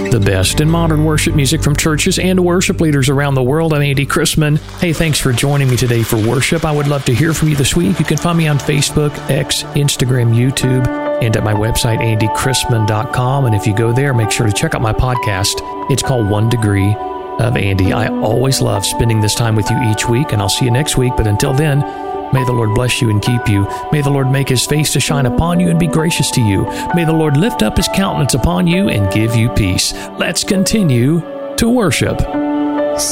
The best in modern worship music from churches and worship leaders around the world. I'm Andy Chrisman. Hey, thanks for joining me today for worship. I would love to hear from you this week. You can find me on Facebook, X, Instagram, YouTube, and at my website, andychrisman.com. And if you go there, make sure to check out my podcast. It's called 1 Degree of Andy. I always love spending this time with you each week, and I'll see you next week. But until then, may the Lord bless you and keep you. May the Lord make His face to shine upon you and be gracious to you. May the Lord lift up His countenance upon you and give you peace. Let's continue to worship.